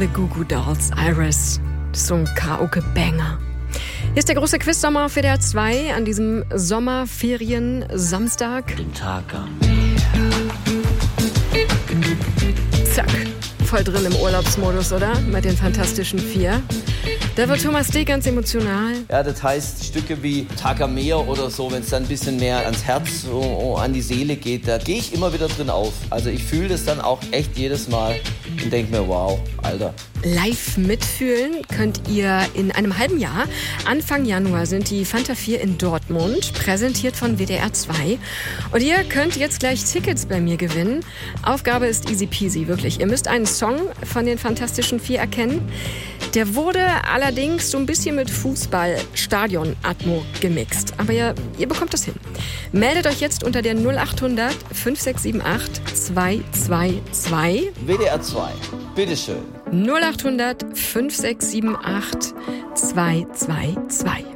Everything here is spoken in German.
The Goo Goo Dolls, Iris. Das ist so ein Karaoke-Banger. Hier ist der große Quiz-Sommer auf WDR 2 an diesem Sommerferien-Samstag. Den Tag am Meer. Zack, voll drin im Urlaubsmodus, oder? Mit den Fantastischen Vier. Da wird Thomas D. ganz emotional. Ja, das heißt, Stücke wie Tag am Meer oder so, wenn es dann ein bisschen mehr ans Herz, an die Seele geht, da gehe ich immer wieder drin auf. Also ich fühle das dann auch echt jedes Mal und denke mir, wow, Alter. Live mitfühlen könnt ihr in einem halben Jahr. Anfang Januar sind die Fanta 4 in Dortmund, präsentiert von WDR 2. Und ihr könnt jetzt gleich Tickets bei mir gewinnen. Aufgabe ist easy peasy, wirklich. Ihr müsst einen Song von den Fantastischen Vier erkennen. Der wurde allerdings so ein bisschen mit Fußball-Stadion-Atmo gemixt. Aber ihr bekommt das hin. Meldet euch jetzt unter der 0800 5678 222. WDR 2, bitteschön. 0800 5678 222.